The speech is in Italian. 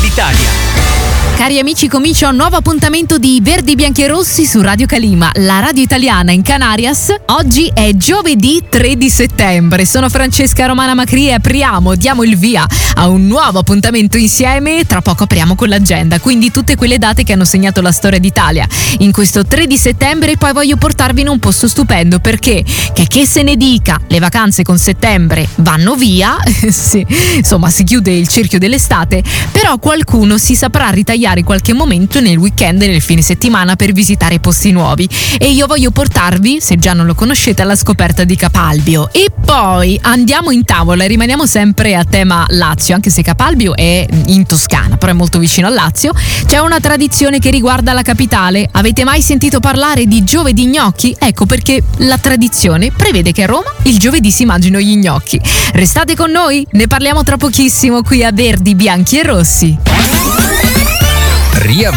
d'Italia. Cari amici, comincia un nuovo appuntamento di Verdi, Bianchi e Rossi su Radio Calima, la radio italiana in Canarias. Oggi è giovedì 3 di settembre. Sono Francesca Romana Macri e diamo il via a un nuovo appuntamento insieme. Tra poco apriamo con l'agenda, quindi tutte quelle date che hanno segnato la storia d'Italia in questo 3 di settembre. Poi voglio portarvi in un posto stupendo, perché che se ne dica, le vacanze con settembre vanno via. Sì, insomma, si chiude il cerchio dell'estate, però qualcuno si saprà ritagliare qualche momento nel weekend e nel fine settimana per visitare posti nuovi, e io voglio portarvi, se già non lo conoscete, alla scoperta di Capalbio. E poi andiamo in tavola e rimaniamo sempre a tema Lazio, anche se Capalbio è in Toscana, però è molto vicino al Lazio. C'è una tradizione che riguarda la capitale. Avete mai sentito parlare di giovedì gnocchi? Ecco perché la tradizione prevede che a Roma il giovedì si mangino gli gnocchi. Restate con noi, ne parliamo tra pochissimo qui a Verdi, Bianchi e Rossi. Ria